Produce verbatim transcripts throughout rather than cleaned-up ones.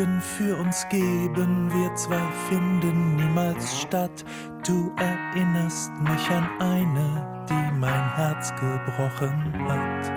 Leben für uns geben, wir zwei finden niemals statt. Du erinnerst mich an eine, die mein Herz gebrochen hat.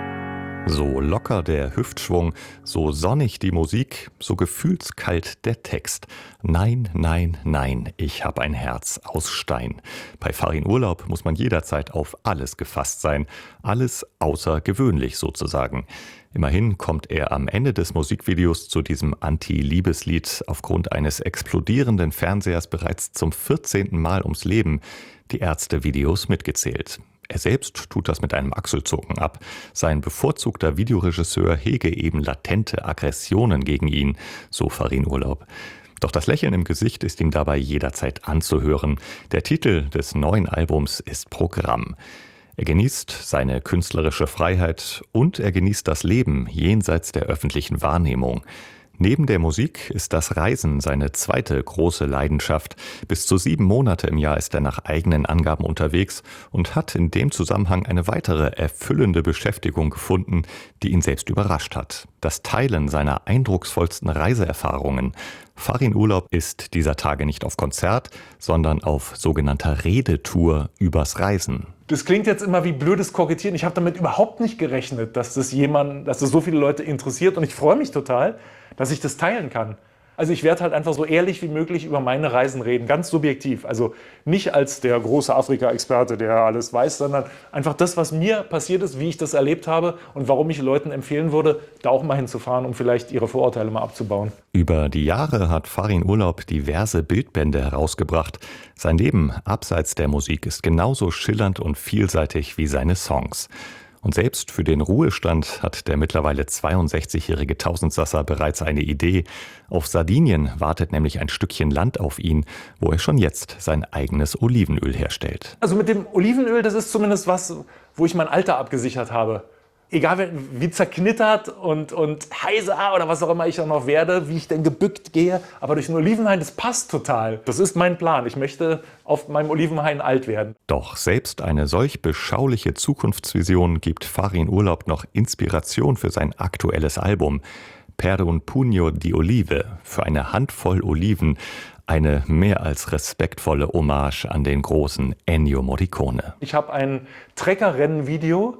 So locker der Hüftschwung, so sonnig die Musik, so gefühlskalt der Text. Nein, nein, nein, ich hab ein Herz aus Stein. Bei Farin Urlaub muss man jederzeit auf alles gefasst sein. Alles außergewöhnlich sozusagen. Immerhin kommt er am Ende des Musikvideos zu diesem Anti-Liebeslied aufgrund eines explodierenden Fernsehers bereits zum vierzehnten Mal ums Leben. Die Ärzte-Videos mitgezählt. Er selbst tut das mit einem Achselzucken ab. Sein bevorzugter Videoregisseur hege eben latente Aggressionen gegen ihn, so Farin Urlaub. Doch das Lächeln im Gesicht ist ihm dabei jederzeit anzuhören. Der Titel des neuen Albums ist Programm. Er genießt seine künstlerische Freiheit und er genießt das Leben jenseits der öffentlichen Wahrnehmung. Neben der Musik ist das Reisen seine zweite große Leidenschaft. Bis zu sieben Monate im Jahr ist er nach eigenen Angaben unterwegs und hat in dem Zusammenhang eine weitere erfüllende Beschäftigung gefunden, die ihn selbst überrascht hat. Das Teilen seiner eindrucksvollsten Reiseerfahrungen. Farin Urlaub ist dieser Tage nicht auf Konzert, sondern auf sogenannter Redetour übers Reisen. Das klingt jetzt immer wie blödes Kokettieren. Ich habe damit überhaupt nicht gerechnet, dass das jemand, dass das so viele Leute interessiert. Und ich freue mich total, dass ich das teilen kann. Also ich werde halt einfach so ehrlich wie möglich über meine Reisen reden, ganz subjektiv. Also nicht als der große Afrika-Experte, der alles weiß, sondern einfach das, was mir passiert ist, wie ich das erlebt habe und warum ich Leuten empfehlen würde, da auch mal hinzufahren, um vielleicht ihre Vorurteile mal abzubauen. Über die Jahre hat Farin Urlaub diverse Bildbände herausgebracht. Sein Leben abseits der Musik ist genauso schillernd und vielseitig wie seine Songs. Und selbst für den Ruhestand hat der mittlerweile zweiundsechzigjährige Tausendsasser bereits eine Idee. Auf Sardinien wartet nämlich ein Stückchen Land auf ihn, wo er schon jetzt sein eigenes Olivenöl herstellt. Also mit dem Olivenöl, das ist zumindest was, wo ich mein Alter abgesichert habe. Egal wie zerknittert und, und heiser oder was auch immer ich auch noch werde, wie ich denn gebückt gehe, aber durch den Olivenhain, das passt total. Das ist mein Plan. Ich möchte auf meinem Olivenhain alt werden. Doch selbst eine solch beschauliche Zukunftsvision gibt Farin Urlaub noch Inspiration für sein aktuelles Album. Per un pugno di olive, für eine Handvoll Oliven. Eine mehr als respektvolle Hommage an den großen Ennio Morricone. Ich habe ein Treckerrennen-Video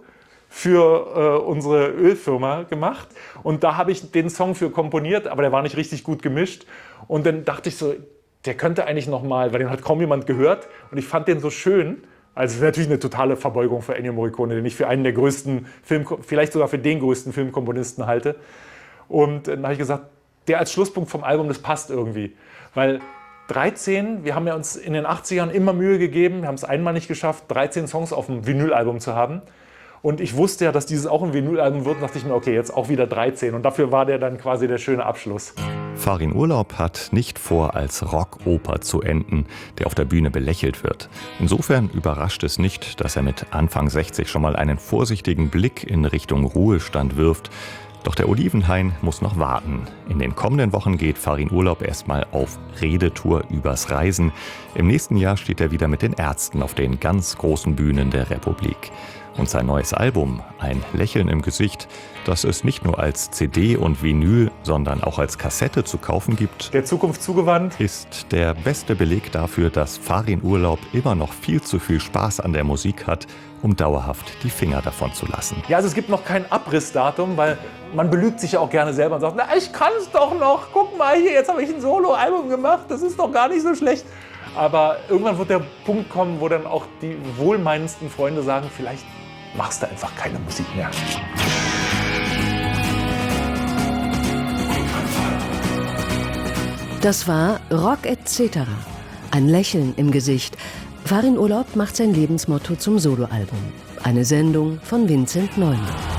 für äh, unsere Ölfirma gemacht und da habe ich den Song für komponiert, aber der war nicht richtig gut gemischt und dann dachte ich so, der könnte eigentlich noch mal, weil den hat kaum jemand gehört und ich fand den so schön, also natürlich eine totale Verbeugung für Ennio Morricone, den ich für einen der größten Film, vielleicht sogar für den größten Filmkomponisten halte und dann habe ich gesagt, der als Schlusspunkt vom Album, das passt irgendwie, weil dreizehn, wir haben ja uns in den achtzigern immer Mühe gegeben, wir haben es einmal nicht geschafft, dreizehn Songs auf dem Vinylalbum zu haben. Und ich wusste ja, dass dieses auch ein Vinylalbum wird, dachte ich mir, okay, jetzt auch wieder dreizehn. Und dafür war der dann quasi der schöne Abschluss. Farin Urlaub hat nicht vor, als Rockoper zu enden, der auf der Bühne belächelt wird. Insofern überrascht es nicht, dass er mit Anfang sechzig schon mal einen vorsichtigen Blick in Richtung Ruhestand wirft. Doch der Olivenhain muss noch warten. In den kommenden Wochen geht Farin Urlaub erstmal auf Redetour übers Reisen. Im nächsten Jahr steht er wieder mit den Ärzten auf den ganz großen Bühnen der Republik. Und sein neues Album, Ein Lächeln im Gesicht, das es nicht nur als C D und Vinyl, sondern auch als Kassette zu kaufen gibt, der Zukunft zugewandt, ist der beste Beleg dafür, dass Farin Urlaub immer noch viel zu viel Spaß an der Musik hat, um dauerhaft die Finger davon zu lassen. Ja, also es gibt noch kein Abrissdatum, weil man belügt sich ja auch gerne selber und sagt, na, ich kann es doch noch, guck mal hier, jetzt habe ich ein Solo-Album gemacht, das ist doch gar nicht so schlecht. Aber irgendwann wird der Punkt kommen, wo dann auch die wohlmeinendsten Freunde sagen, vielleicht machst du einfach keine Musik mehr. Das war Rock et cetera. Ein Lächeln im Gesicht. Farin Urlaub macht sein Lebensmotto zum Soloalbum. Eine Sendung von Vincent Neumann.